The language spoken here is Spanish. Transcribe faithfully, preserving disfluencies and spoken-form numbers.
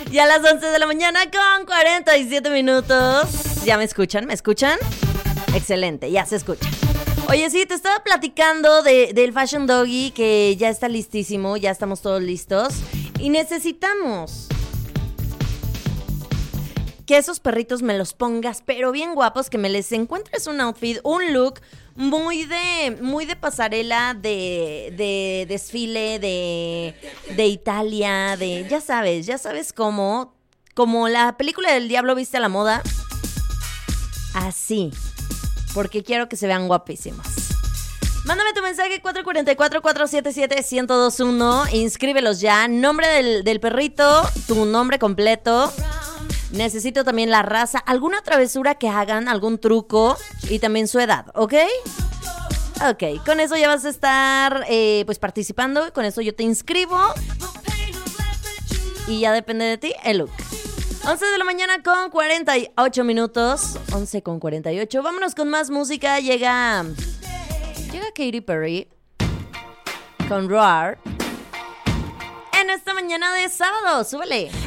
Y a las once de la mañana con cuarenta y siete minutos. ¿Ya me escuchan? ¿Me escuchan? Excelente, ya se escucha. Oye, sí, te estaba platicando de, del Fashion Doggy, que ya está listísimo, ya estamos todos listos. Y necesitamos que esos perritos me los pongas, pero bien guapos, que me les encuentres un outfit, un look muy de, muy de pasarela, de, de desfile, de, de Italia, de, ya sabes, ya sabes cómo, como la película del Diablo viste a la moda, así, porque quiero que se vean guapísimos. Mándame tu mensaje cuatro cuatro cuatro, cuatro siete siete, uno cero dos uno, inscríbelos ya, nombre del, del perrito, tu nombre completo. Necesito también la raza, alguna travesura que hagan, algún truco y también su edad, ¿ok? Ok, con eso ya vas a estar eh, pues participando, con eso yo te inscribo y ya depende de ti el look. once de la mañana con cuarenta y ocho minutos, once con cuarenta y ocho, vámonos con más música, llega, llega Katy Perry con Roar en esta mañana de sábado, súbele.